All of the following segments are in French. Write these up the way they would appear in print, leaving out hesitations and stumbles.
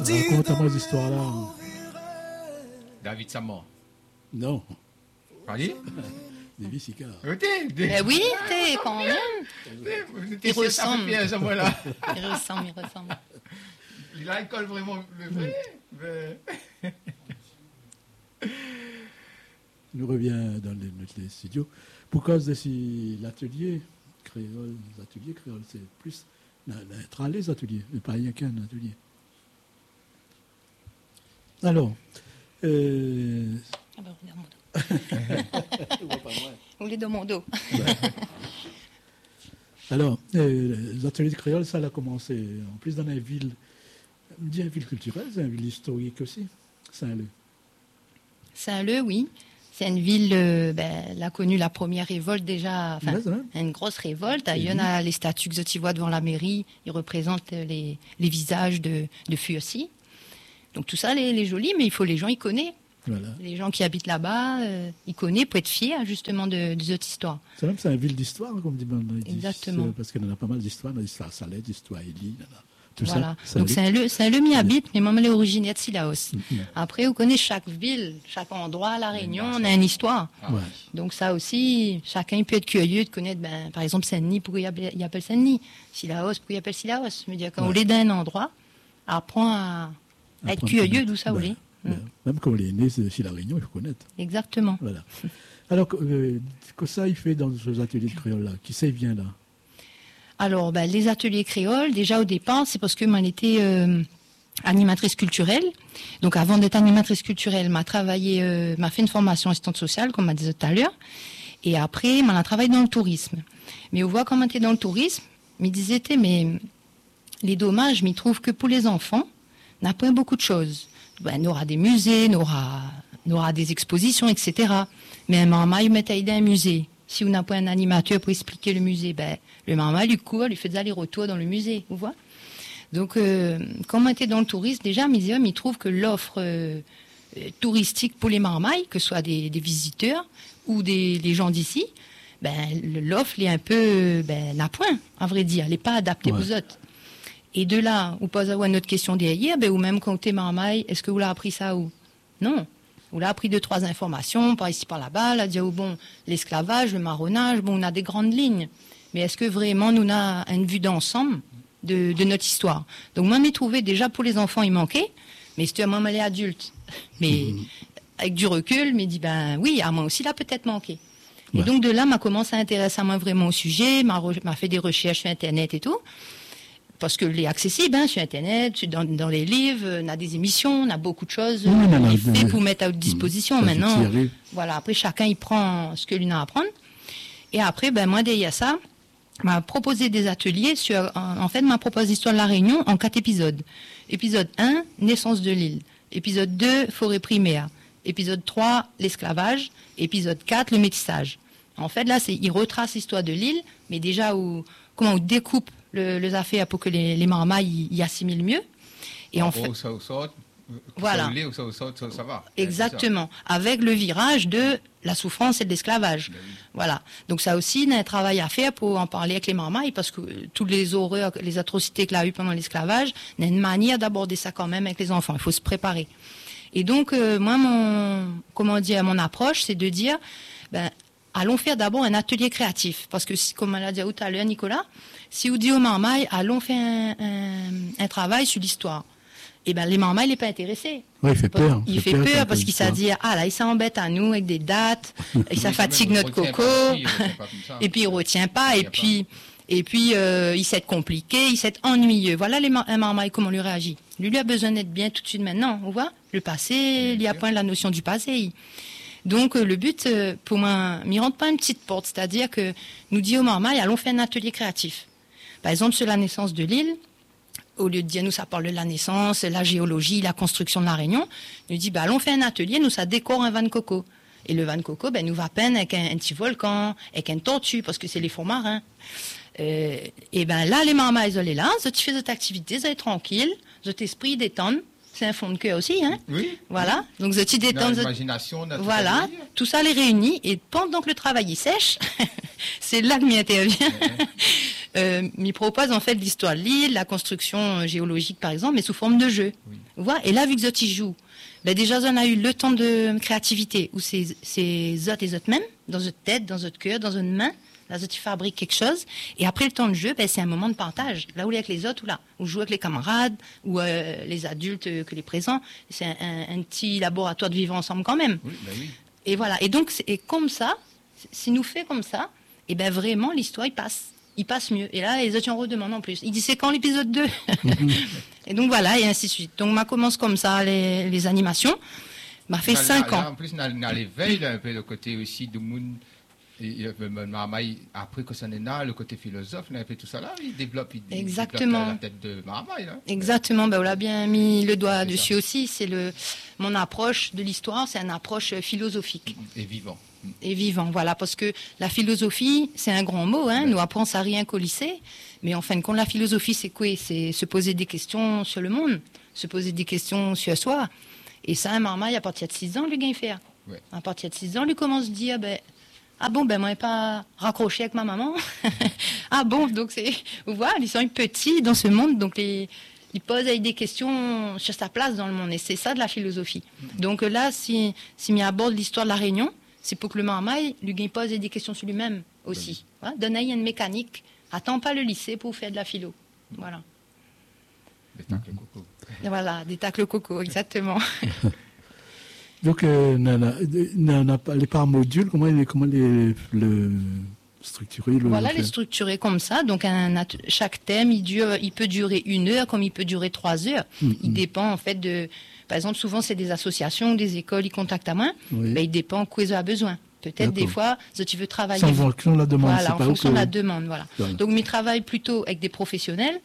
Raconte-moi cette histoire-là. David Samor. Non. Allez. David Sicard. Oui, t'es quand même. Il ressemble. Il ressemble. Il a l'école vraiment le vrai. Nous reviens dans les studios. Pour cause de l'atelier créole, c'est plus les ateliers, mais pas rien qu'un atelier. Alors, On est dans mon dos. Alors, les ateliers de créole, ça a commencé en plus dans une ville culturelle, c'est une ville historique aussi, Saint-Leu. Saint-Leu, oui. C'est une ville, elle a connu la première révolte déjà, une grosse révolte. Il y en a les statues que tu vois devant la mairie, ils représentent les visages de Fuossi. Donc tout ça, les jolis, mais il faut les gens y connaissent. Voilà. Les gens qui habitent là-bas, ils connaissent pour être fiers justement de cette histoire. C'est même une ville d'histoire, comme dit Banda. Exactement. Parce qu'il y en a pas mal d'histoires, l'histoire Salette, l'histoire Élie, tout voilà. Ça. Donc Saint-Leu m'y habite, mais moi, elle est originaire de Silaos. Après, on connaît chaque ville, chaque endroit à La Réunion, on a une histoire. Ouais. Donc ça aussi, chacun peut être curieux de connaître, par exemple, Saint-Denis, pourquoi il appelle Saint-Denis, Silaos, pourquoi il appelle Silaos. Je veux dire, quand on est d'un endroit, apprend à être curieux d'où ça vous voulez. Même quand on est né chez La Réunion, il faut connaître. Exactement. Voilà. Alors, que ça, il fait dans ces ateliers de créole là? Qui ça vient là? Alors, les ateliers créoles, déjà au départ, c'est parce que moi, j'étais animatrice culturelle. Donc, avant d'être animatrice culturelle, m'a fait une formation assistante sociale, comme m'a dit tout à l'heure. Et après, m'a travaillé dans le tourisme. Mais on voit comment t'es dans le tourisme, me disait, mais les dommages, m'y trouve que pour les enfants, on apprend beaucoup de choses. On aura des musées, on aura des expositions, etc. Mais maman, il met à aider un musée. Si on n'a pas un animateur pour expliquer le musée, le maman lui court, lui fait des allers-retours dans le musée, vous voyez. Donc, quand on était dans le tourisme, déjà, il trouve que l'offre touristique pour les marmailles, que ce soit des visiteurs ou des gens d'ici, l'offre est un peu n'a point, à vrai dire, elle n'est pas adaptée aux autres. Et de là, on pose avoir une autre question derrière, ou même quand t'es marmaille, est-ce que vous l'avez appris ça ou non? On l'a appris 2-3 informations, par ici, par là-bas, là, dire, l'esclavage, le marronnage, on a des grandes lignes. Mais est-ce que vraiment, nous avons une vue d'ensemble de notre histoire? Donc, moi, m'y trouvais déjà pour les enfants, il manquait, mais c'était à moi, les adultes. Mais, avec du recul, me dit, oui, à moi aussi, là, peut-être manqué. Ouais. Et donc, de là, m'a commencé à intéresser à moi vraiment au sujet, m'a fait des recherches sur Internet et tout. Parce que les accessible sur Internet, dans les livres, on a des émissions, on a beaucoup de choses fait pour mettre à votre disposition. Maintenant, voilà, après chacun il prend ce que lui a à apprendre. Et après, moi derrière ça, m'a proposé des ateliers sur, en fait, m'a proposé l'histoire de La Réunion en 4 épisodes. Épisode 1, naissance de l'île. Épisode 2, forêt primaire. Épisode 3, l'esclavage. Épisode 4, le métissage. En fait, là, il retrace l'histoire de l'île, mais déjà comment on découpe les affaires pour que les marmailles y assimilent mieux. Et en fait, voilà. Ça va. Exactement. Avec le virage de la souffrance et de l'esclavage. Voilà. Donc ça aussi, il y a un travail à faire pour en parler avec les marmailles, parce que toutes les horreurs, les atrocités qu'il a eues pendant l'esclavage, il y a une manière d'aborder ça quand même avec les enfants. Il faut se préparer. Et donc, moi, mon approche, c'est de dire, allons faire d'abord un atelier créatif. Parce que, comme l'a dit tout à l'heure, Nicolas, si vous dites aux marmailles, allons faire un travail sur l'histoire. Les marmailles, il n'est pas intéressé. Oui, il fait peur. Il fait peur parce qu'il s'est dit, là, il s'embête à nous avec des dates, et ça fatigue notre coco, et puis il retient pas, et puis il s'est compliqué, il s'est ennuyeux. Voilà un marmaille, comment lui réagit. Lui a besoin d'être bien tout de suite maintenant, on voit. Le passé, il y a point la notion du passé. Donc, le but, pour moi, m'y rentre pas une petite porte, c'est-à-dire que nous dit aux marmailles, allons faire un atelier créatif. Par exemple, sur la naissance de l'île, au lieu de dire, nous, ça parle de la naissance, la géologie, la construction de la Réunion, nous dit, allons faire un atelier, nous, ça décore un van de coco. Et le van de coco, nous va peindre avec un petit volcan, avec un tortue, parce que c'est les fonds marins. Et là, les marmailles, elles sont là, tu fais cette activité, vous êtes tranquille, votre esprit détend. C'est un fond de cœur aussi, hein? Oui. Voilà. Donc, tu détends. L'imagination, voilà. Tout ça les réunit. Et pendant que le travail, il sèche, c'est là que m'y intervient. m'y propose en fait l'histoire de l'île, la construction géologique par exemple, mais sous forme de jeu. Oui. Vous voyez, et là, vu que Zot y joue, ben déjà, on a eu le temps de créativité, où c'est Zot et Zot même, dans notre tête, dans notre cœur, dans une main, là, Zot y fabrique quelque chose, et après le temps de jeu, ben, c'est un moment de partage, là où il est avec les autres, ou là, où joue avec les camarades, ou les adultes que les présents, c'est un petit laboratoire de vivre ensemble quand même. Oui, ben oui. Et voilà, et donc, et comme ça, si nous fait comme ça, et ben vraiment, l'histoire, il passe mieux. Et là, les autres en redemandent en plus. Il dit, c'est quand l'épisode 2 Et donc voilà, et ainsi de suite. Donc, ma commence comme ça, les animations. M'a fait 5 ans. Là, en plus, on a l'éveil, là, un peu le côté aussi du monde. Et Marmaille, après que ça n'est là, le côté philosophe, un peu tout ça là, il développe, Exactement. la tête de Marmaille. Là. Exactement, ben, on l'a bien mis le doigt C'est dessus ça. aussi. C'est mon approche de l'histoire, c'est une approche philosophique. Et vivant. Et vivant, voilà, parce que la philosophie, c'est un grand mot, hein, Ouais. nous apprend ça rien qu'au lycée, mais en fin de compte, la philosophie, c'est quoi? C'est se poser des questions sur le monde, se poser des questions sur soi. Et ça, un Marmaille, à partir de 6 ans, lui, gagne faire. Ouais. À partir de 6 ans, lui commence à dire, ben, ah bon, ben, moi, j'ai pas raccroché avec ma maman. Ah bon, donc c'est, vous voyez, ils sont petits dans ce monde, donc ils posent des questions sur sa place dans le monde, et c'est ça de la philosophie. Donc là, si m'y aborde l'histoire de la Réunion, c'est pour que le Marmaille lui pose des questions sur lui-même aussi. Voilà. Donne une mécanique. Attends pas le lycée pour faire de la philo. Voilà. Des tacles coco. Et voilà, des tacles coco, exactement. Donc, les par modules, comment le structurer Voilà, faire les structurer comme ça. Donc, chaque thème, il peut durer 1 heure comme il peut durer 3 heures. Il dépend en fait de... Par exemple, souvent, c'est des associations, des écoles, ils contactent à main. Oui. Ben, il dépend quoi ils ont besoin. Peut-être des fois, tu veux travailler... C'est en fonction de la demande. Voilà, c'est en pas fonction que- de la demande, voilà. Voilà. Donc, je travaille plutôt avec des professionnels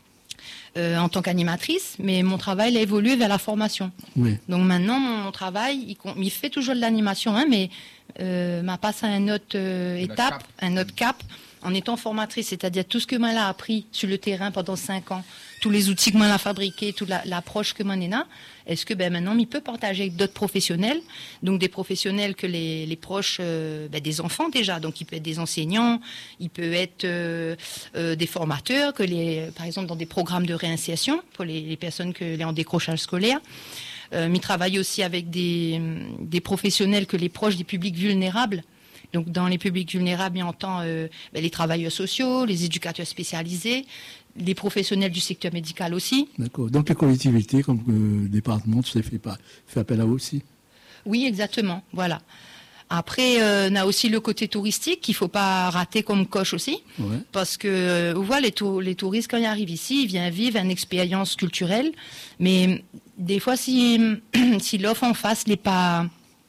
en tant qu'animatrice, mais mon travail a évolué vers la formation. Oui. Donc maintenant, mon travail, il fait toujours de l'animation, hein, mais m'a passé à une autre étape, un autre cap, en étant formatrice, c'est-à-dire tout ce que moi a appris sur le terrain pendant 5 ans, tous les outils que moi a fabriqués, toute l'approche que moi en a, est-ce que maintenant, il peut partager avec d'autres professionnels, donc des professionnels que les proches des enfants déjà, donc il peut être des enseignants, il peut être des formateurs, par exemple dans des programmes de réinsertion pour les personnes qui sont en décrochage scolaire. Il travaille aussi avec des professionnels que les proches des publics vulnérables. Donc, dans les publics vulnérables, il entend les travailleurs sociaux, les éducateurs spécialisés, les professionnels du secteur médical aussi. D'accord. Donc, les collectivités, comme le département, tu sais, fait appel à eux aussi. Oui, exactement. Voilà. Après, on a aussi le côté touristique qu'il ne faut pas rater comme coche aussi. Ouais. Parce que, vous voyez, les touristes, quand ils arrivent ici, ils viennent vivre une expérience culturelle. Mais des fois, si l'offre en face n'est pas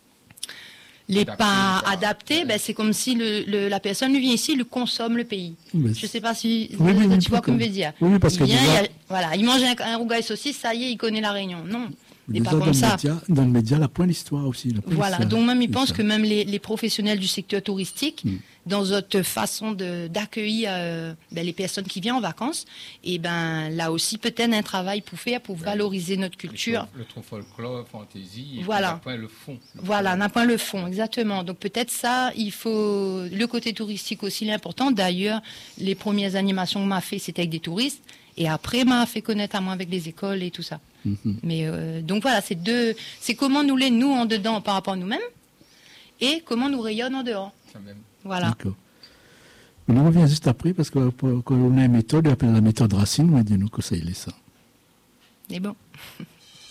adapté, ben, c'est comme si la personne vient ici, il consomme le pays. Mais Je ne sais pas si Oui, tu vois comme je veux dire. Oui, parce Il que vient, déjà- voilà, il mange un rougail saucisse, ça y est, il connaît la Réunion. Non, c'est déjà, pas comme ça. Dans le média, la point d'histoire aussi. la point Voilà, d'histoire. donc même, il C'est pense ça. que même les professionnels du secteur touristique, dans notre façon d'accueillir les personnes qui viennent en vacances, et ben là aussi peut-être un travail pour faire, pour valoriser notre culture. Le trop folklore, fantaisie, et Voilà. puis après le fond. Voilà, on n'a pas le fond, exactement. Donc peut-être ça, il faut... Le côté touristique aussi, l'important. D'ailleurs, les premières animations que m'a fait, c'était avec des touristes. Et après, m'a fait connaître à moi avec les écoles et tout ça. Mais donc voilà, c'est comment nous nous en dedans par rapport à nous-mêmes et comment nous rayonnent en dehors. Ça même. Voilà. D'accord. Mais on revient juste après, parce qu'on a une méthode, on appelle la méthode Racine, on va dire nous conseiller ça. Et bon.